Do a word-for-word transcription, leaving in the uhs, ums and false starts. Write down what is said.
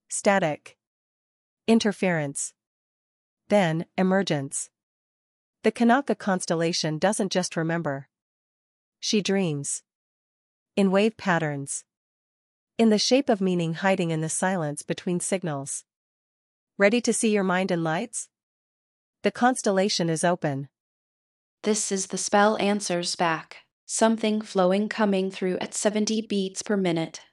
Static. Interference. Then, emergence. The Kanaka constellation doesn't just remember. She dreams. In wave patterns. In the shape of meaning hiding in the silence between signals. Ready to see your mind in lights? The constellation is open. This is the spell answers back. Something flowing coming through at seventy beats per minute.